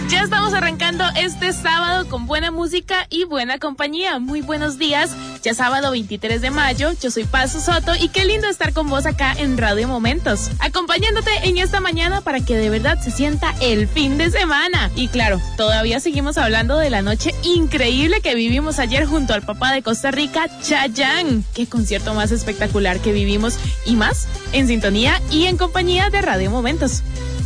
Ya estamos arrancando este sábado con buena música y buena compañía. Muy buenos días, ya sábado 23 de mayo, yo soy Paz Soto y qué lindo estar con vos acá en Radio Momentos, acompañándote en esta mañana para que de verdad se sienta el fin de semana. Y claro, todavía seguimos hablando de la noche increíble que vivimos ayer junto al papá de Costa Rica, Chayanne. Qué concierto más espectacular que vivimos y más en sintonía y en compañía de Radio Momentos.